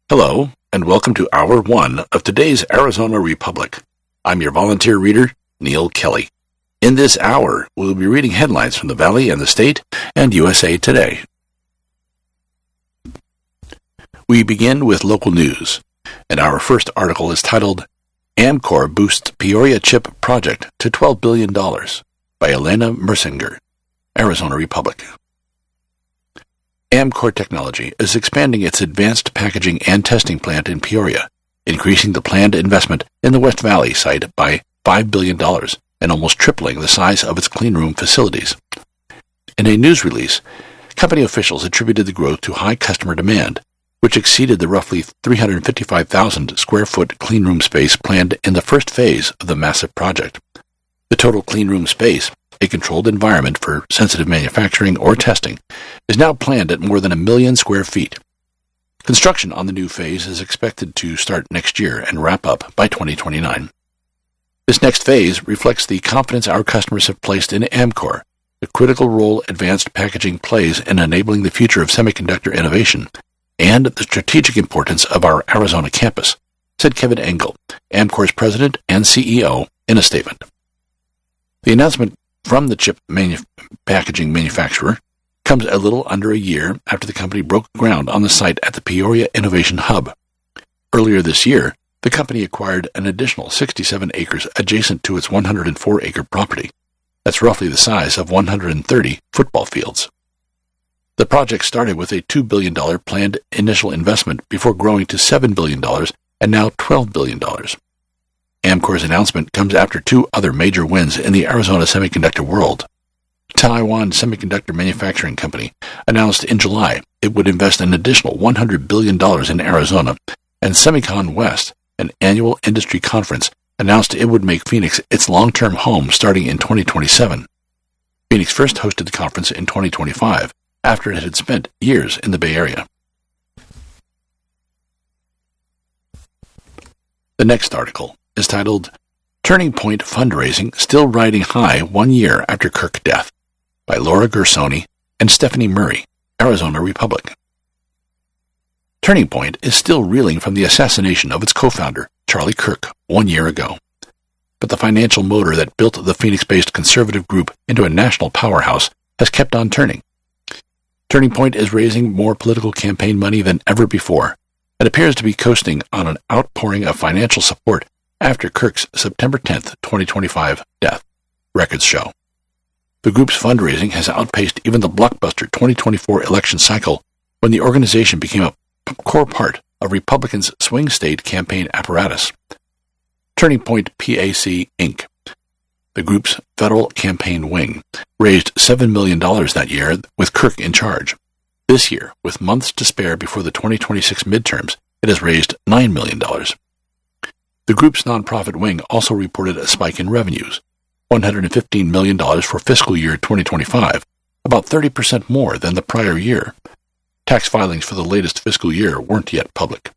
Hello, and welcome to Hour 1 of today's Arizona Republic. I'm your volunteer reader, Neil Kelly. In this hour, we'll be reading headlines from the Valley and the State and USA Today. We begin with local news, and our first article is titled, Amcor Boosts Peoria Chip Project to $12 billion by Elena Mersinger, Arizona Republic. Amcor Technology is expanding its advanced packaging and testing plant in Peoria, increasing the planned investment in the West Valley site by $5 billion and almost tripling the size of its cleanroom facilities. In a news release, company officials attributed the growth to high customer demand, which exceeded the roughly 355,000 square foot cleanroom space planned in the first phase of the massive project. The total cleanroom space, a controlled environment for sensitive manufacturing or testing, is now planned at more than 1 million square feet. Construction on the new phase is expected to start next year and wrap up by 2029. This next phase reflects the confidence our customers have placed in Amcor, the critical role advanced packaging plays in enabling the future of semiconductor innovation, and the strategic importance of our Arizona campus, said Kevin Engel, Amcor's president and CEO, in a statement. The announcement from the chip packaging manufacturer comes a little under a year after the company broke ground on the site at the Peoria Innovation Hub. Earlier this year, the company acquired an additional 67 acres adjacent to its 104-acre property. That's roughly the size of 130 football fields. The project started with a $2 billion planned initial investment before growing to $7 billion and now $12 billion. Amcor's announcement comes after two other major wins in the Arizona semiconductor world. Taiwan Semiconductor Manufacturing Company announced in July it would invest an additional $100 billion in Arizona, and Semicon West, an annual industry conference, announced it would make Phoenix its long-term home starting in 2027. Phoenix first hosted the conference in 2025, after it had spent years in the Bay Area. The next article is titled, Turning Point Fundraising Still Riding High 1 year after Kirk Death, by Laura Gersoni and Stephanie Murray, Arizona Republic. Turning Point is still reeling from the assassination of its co-founder, Charlie Kirk, 1 year ago. But the financial motor that built the Phoenix-based conservative group into a national powerhouse has kept on turning. Turning Point is raising more political campaign money than ever before, and appears to be coasting on an outpouring of financial support after Kirk's September 10, 2025 death, records show. The group's fundraising has outpaced even the blockbuster 2024 election cycle, when the organization became a core part of Republicans' swing state campaign apparatus. Turning Point PAC, Inc., the group's federal campaign wing, raised $7 million that year with Kirk in charge. This year, with months to spare before the 2026 midterms, it has raised $9 million. The group's nonprofit wing also reported a spike in revenues, $115 million for fiscal year 2025, about 30% more than the prior year. Tax filings for the latest fiscal year weren't yet public.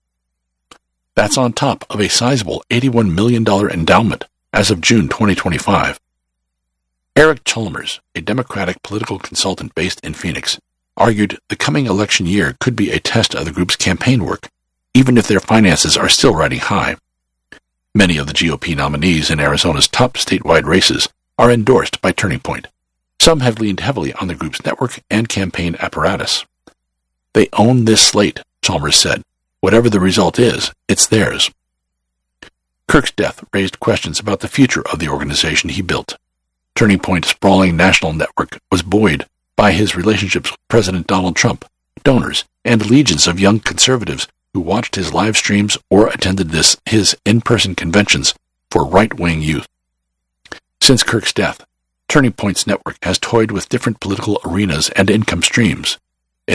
That's on top of a sizable $81 million endowment as of June 2025. Eric Chalmers, a Democratic political consultant based in Phoenix, argued the coming election year could be a test of the group's campaign work, even if their finances are still riding high. Many of the GOP nominees in Arizona's top statewide races are endorsed by Turning Point. Some have leaned heavily on the group's network and campaign apparatus. They own this slate, Chalmers said. Whatever the result is, it's theirs. Kirk's death raised questions about the future of the organization he built. Turning Point's sprawling national network was buoyed by his relationships with President Donald Trump, donors, and legions of young conservatives who watched his live streams or attended his in-person conventions for right-wing youth. Since Kirk's death, Turning Point's network has toyed with different political arenas and income streams,